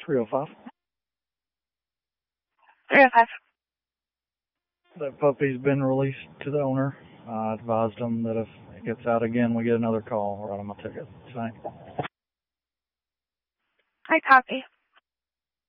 305. 305. That puppy's been released to the owner. I advised him that if it gets out again, we get another call. Write him a ticket. Thanks. I copy.